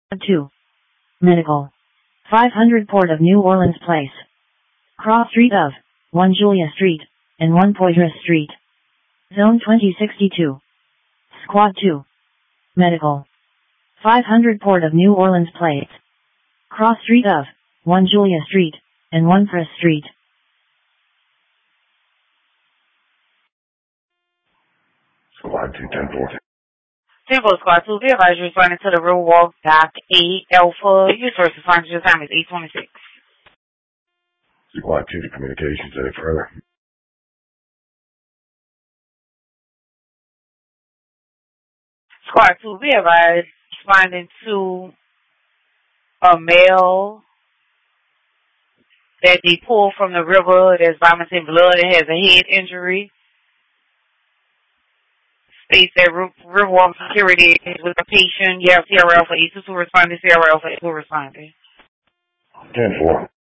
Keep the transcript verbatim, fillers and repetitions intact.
two. Medical. five hundred Port of New Orleans Place. Cross Street of one Julia Street and one Poitras Street. Zone twenty sixty-two. Squad two. Medical. five hundred Port of New Orleans Place. Cross Street of one Julia Street and one Press Street. Squad two, ten four. ten four, Squad two, be advised you're responding to the real walk dock eight Alpha. Your source of function your time is eight twenty-six. Squad two to communications, any further? Squad two, be advised responding to a male that they pulled from the river that's vomiting blood and has a head injury. States that Riverwalk Security is with the patient. You have C R L for eight two two responding, C R L for eight two responding. ten four.